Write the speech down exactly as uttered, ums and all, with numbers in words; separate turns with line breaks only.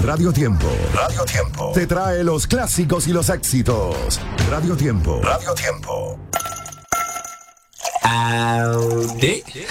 Radio Tiempo. Radio Tiempo. Te trae los clásicos y los éxitos. Radio Tiempo. Radio Tiempo.
Audi.